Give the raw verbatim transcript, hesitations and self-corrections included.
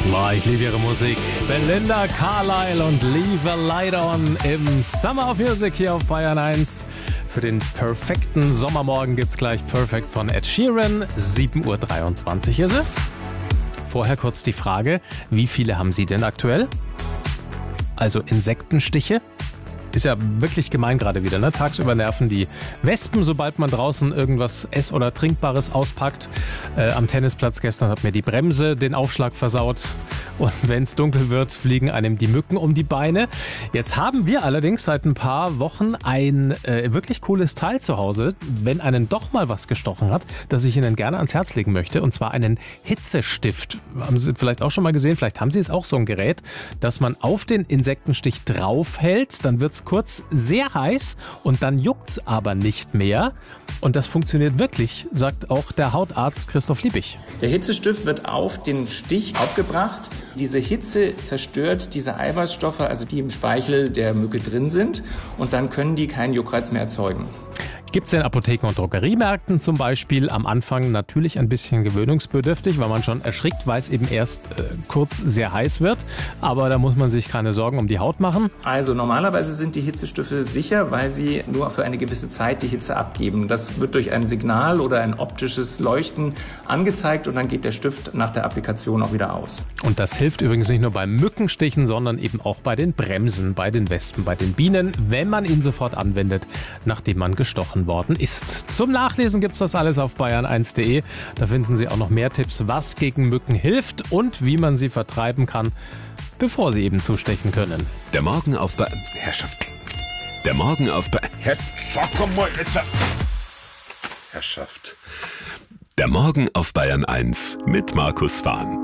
Boah, ich liebe ihre Musik. Belinda Carlisle und Leave a Light On im Summer of Music hier auf Bayern eins. Für den perfekten Sommermorgen gibt's gleich Perfect von Ed Sheeran. sieben Uhr dreiundzwanzig ist es. Vorher kurz die Frage, wie viele haben Sie denn aktuell? Also Insektenstiche? Ist ja wirklich gemein gerade wieder, ne? Tagsüber nerven die Wespen, sobald man draußen irgendwas Ess- oder Trinkbares auspackt. Äh, am Tennisplatz gestern hat mir die Bremse den Aufschlag versaut. Und wenn es dunkel wird, fliegen einem die Mücken um die Beine. Jetzt haben wir allerdings seit ein paar Wochen ein äh, wirklich cooles Teil zu Hause, wenn einen doch mal was gestochen hat, das ich Ihnen gerne ans Herz legen möchte. Und zwar einen Hitzestift. Haben Sie vielleicht auch schon mal gesehen, vielleicht haben Sie es auch, so ein Gerät, dass man auf den Insektenstich draufhält, dann wird es kurz sehr heiß und dann juckt's aber nicht mehr. Und das funktioniert wirklich, sagt auch der Hautarzt Christoph Liebig. Der Hitzestift wird auf den Stich aufgebracht. Diese Hitze zerstört diese Eiweißstoffe, also die im Speichel der Mücke drin sind. Und dann können die keinen Juckreiz mehr erzeugen. Gibt es in Apotheken und Drogeriemärkten zum Beispiel. Am Anfang natürlich ein bisschen gewöhnungsbedürftig, weil man schon erschrickt, weil es eben erst äh, kurz sehr heiß wird. Aber da muss man sich keine Sorgen um die Haut machen. Also normalerweise sind die Hitzestifte sicher, weil sie nur für eine gewisse Zeit die Hitze abgeben. Das wird durch ein Signal oder ein optisches Leuchten angezeigt und dann geht der Stift nach der Applikation auch wieder aus. Und das hilft übrigens nicht nur beim Mückenstichen, sondern eben auch bei den Bremsen, bei den Wespen, bei den Bienen, wenn man ihn sofort anwendet, nachdem man gestochen worden ist. Zum Nachlesen gibt's das alles auf bayern eins punkt de. Da finden Sie auch noch mehr Tipps, was gegen Mücken hilft und wie man sie vertreiben kann, bevor sie eben zustechen können. Der Morgen auf Bayern... Herrschaft. Der Morgen auf Bayern... Sag mal jetzt... Herrschaft. Der Morgen auf Bayern eins mit Markus Fahn.